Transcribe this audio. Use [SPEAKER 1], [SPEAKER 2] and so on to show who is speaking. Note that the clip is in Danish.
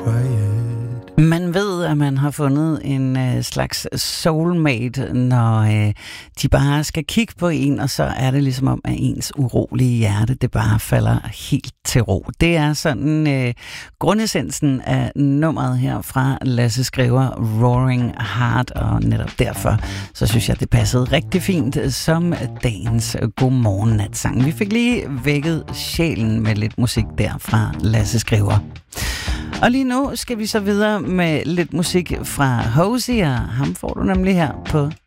[SPEAKER 1] quiet.
[SPEAKER 2] Man ved, at man har fundet en slags soulmate, når de bare skal kigge på en, og så er det ligesom om, at ens urolige hjerte, det bare falder helt til ro. Det er sådan grundessensen af nummeret her fra Lasse Skriver, Roaring Heart, og netop derfor, så synes jeg, det passede rigtig fint som dagens godmorgen-natsang. Vi fik lige vækket sjælen med lidt musik der fra Lasse Skriver. Og lige nu skal vi så videre med lidt musik fra Hosier. Ham får du nemlig her på